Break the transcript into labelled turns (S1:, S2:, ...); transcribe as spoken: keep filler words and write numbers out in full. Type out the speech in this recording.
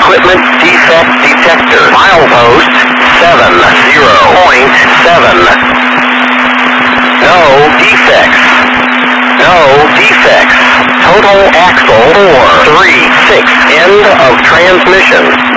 S1: equipment defect detector. Milepost seven zero point seven. No defects. No defects. Total axle four three six. End of transmission.